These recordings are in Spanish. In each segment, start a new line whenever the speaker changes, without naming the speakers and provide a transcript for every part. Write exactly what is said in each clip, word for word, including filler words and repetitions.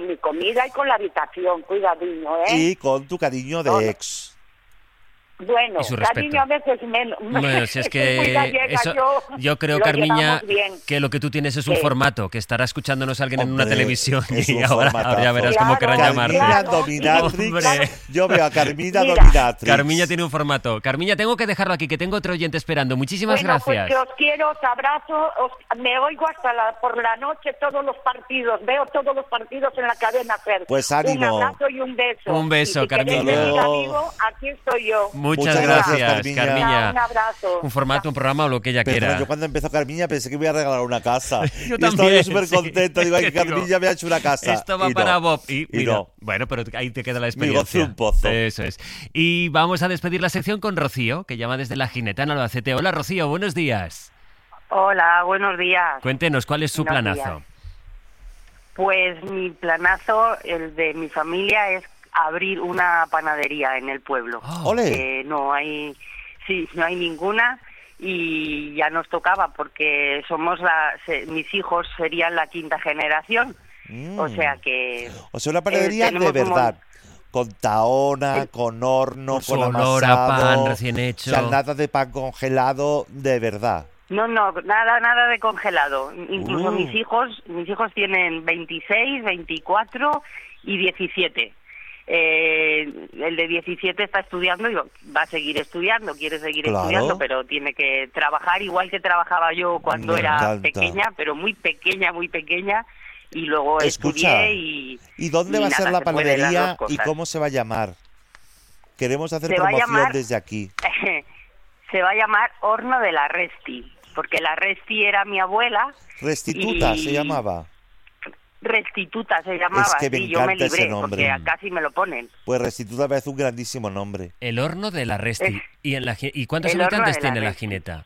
mi comida y con la habitación, cuidadinho, ¿eh?
Y con tu cariño de
No,
ex.
Bueno, cariño a veces menos.
Bueno, si es que
gallega,
eso,
yo,
yo creo,
lo
Carmiña,
bien.
que lo que tú tienes es un
Sí.
formato, que estará escuchándonos alguien
Hombre,
en una televisión
es
y
un
ahora,
formatazo.
ahora ya verás
Claro,
cómo querrán llamarte.
Carmiña
Claro.
Dominatrix.
Hombre.
Yo veo a Carmina
Mira.
Dominatrix.
Carmiña tiene un formato. Carmiña, tengo que dejarlo aquí, que tengo otro oyente esperando. Muchísimas
Bueno,
gracias.
pues que os quiero, os abrazo, os, me oigo hasta la, por la noche todos los partidos, veo todos los partidos en la cadena Ser.
Pues ánimo.
Un abrazo y un beso.
Un beso,
y si queréis
Carmiña.
venir a Vigo, aquí estoy yo.
Muchas,
Muchas
gracias,
gracias,
Carmiña.
Carmiña.
Un abrazo.
Un formato, un programa o lo que ella
Perdona,
quiera.
yo cuando empezó Carmiña pensé que me iba a regalar una casa.
Yo
y
también,
estaba yo súper
sí.
contento. Digo, ay, que
Digo,
Carmiña me ha hecho una casa.
Esto va
Y
para
no.
Bob. Y,
Y
mira,
no.
bueno, pero ahí te queda la
Mi
experiencia.
gozo un pozo.
Eso es. Y vamos a despedir la sección con Rocío, que llama desde La Gineta en Albacete. Hola, Rocío, buenos días.
Hola, buenos días.
Cuéntenos, ¿cuál es su
Buenos
planazo?
días. Pues mi planazo, el de mi familia, es abrir una panadería en el pueblo.
Oh.
¡Ole!
Eh, no hay, sí, no hay ninguna y ya nos tocaba porque somos la, se- mis hijos serían la quinta generación,
Mm.
o sea que
O sea, una panadería
eh, tenemos
de
un
verdad. Con taona, con horno,
Su
con
olor a
amasado.
pan recién hecho.
O sea, nada de pan congelado, de verdad.
No, no, nada, nada de congelado. Incluso
Uh.
mis hijos, mis hijos tienen veintiséis, veinticuatro y diecisiete. Eh, el de diecisiete está estudiando y va a seguir estudiando, quiere seguir
Claro.
estudiando, pero tiene que trabajar igual que trabajaba yo cuando
Me
era
encanta.
pequeña, pero muy pequeña, muy pequeña. Y luego
Escucha,
estudié y...
¿Y dónde
y
va a ser
nada,
la
se puede las
panadería
dos
y
cosas.
cómo se va a llamar? Queremos hacer
Se va a
promoción
llamar-
desde aquí.
Se va a llamar Horno de la Resti, porque la Resti era mi abuela.
Restituta
y-
se llamaba.
Restituta se llamaba,
Es que me
sí, yo me
encanta ese
libré,
nombre.
porque casi me lo ponen.
Pues Restituta me parece un grandísimo nombre.
El horno de la Resti.
Es-
¿Y, en la, gi- ¿Y cuántos
el horno
habitantes
de la
tiene la
Resti.
Gineta?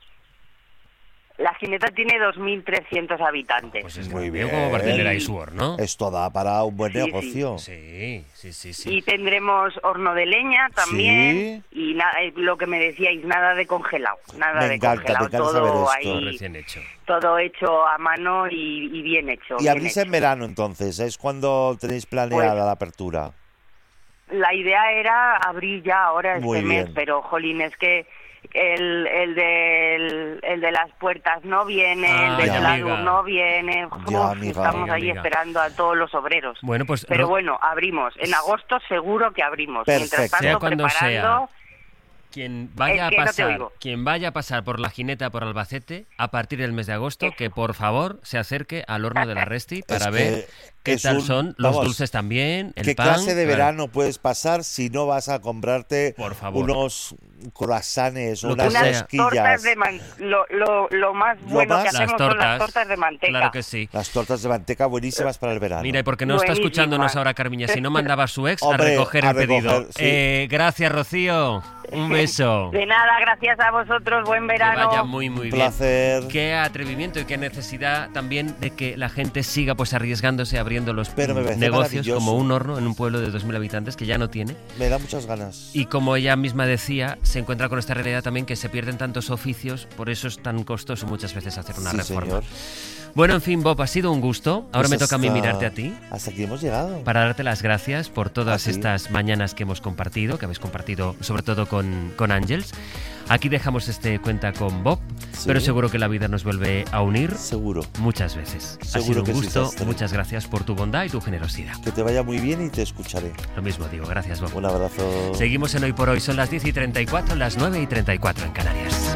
La Gineta tiene dos mil trescientos habitantes.
Pues es
Muy
muy
bien.
bien. Como para tener ahí su horno.
Esto da para un buen
Sí, sí.
negocio.
Sí, sí, sí, sí.
Y tendremos horno de leña también. Y na- eh, lo que me decíais, nada de congelado. Nada
Me
de
encanta,
congelado.
me encanta
todo
saber esto.
ahí,
Recién hecho.
todo hecho a mano y, y bien hecho.
Y
bien
abrís
hecho.
en verano entonces, es cuando tenéis planeada
Pues-
la apertura.
La idea era abrir ya ahora este
Muy
mes,
bien.
pero jolín, es que el, el, de, el de las puertas no viene,
Ah,
el de
ya,
la
amiga.
luz no viene.
Ya,
Uf,
amiga.
estamos
Amiga,
ahí
amiga.
esperando a todos los obreros.
Bueno, pues
Pero
Ro-
bueno, abrimos. En agosto seguro que abrimos.
Perfecto.
Mientras tanto,
Sea cuando
preparando...
quien vaya
Es que
a
no te
pasar,
oigo.
quien vaya a pasar por la Gineta por Albacete a partir del mes de agosto, que por favor se acerque al horno de la Resti para
que
ver qué
es
tal
un-
son los
vamos,
dulces también, el
¿Qué
pan.
clase de
claro.
verano puedes pasar si no vas a comprarte
Por favor.
unos croissants o
Lo que
unas
sea.
Unas tortas
rosquillas?
de man... lo, lo, lo más
Lo
bueno
más-
que
Las
hacemos son
tortas,
las tortas de manteca.
Claro que sí.
Las tortas de manteca buenísimas para el verano.
Mira, y porque no está
Buenísima.
escuchándonos ahora Carmiña, si no mandaba a su ex
Hombre,
a recoger
a
el pedido.
recoger, sí.
Eh, gracias, Rocío. Un beso.
De nada, gracias a vosotros, buen
Que
verano.
vaya muy, muy
Un
bien.
placer.
Qué atrevimiento y qué necesidad también de que la gente siga pues arriesgándose, abriendo los
Pero me parece
negocios
maravilloso.
como un horno en un pueblo de dos mil habitantes que ya no tiene.
Me da muchas ganas.
Y como ella misma decía, se encuentra con esta realidad también que se pierden tantos oficios, por eso es tan costoso muchas veces hacer una
Sí,
reforma.
señor.
Bueno, en fin, Bob, ha sido un gusto. Ahora
Pues
me toca a mí
hasta-
mirarte a ti
Hasta aquí hemos llegado.
para darte las gracias por todas
¿Ah, sí?
estas mañanas que hemos compartido, que habéis compartido sobre todo con, con Ángels. Aquí dejamos este cuenta con Bob,
Sí.
pero seguro que la vida nos vuelve a unir
Seguro.
muchas veces. ha
Seguro
sido un
que sí,
gusto,
Sastre.
muchas gracias por tu bondad y tu generosidad.
Que te vaya muy bien y te escucharé.
Lo mismo digo, gracias Bob.
Un abrazo.
Seguimos en Hoy por Hoy, son las diez y treinta y cuatro, las nueve y treinta y cuatro en Canarias.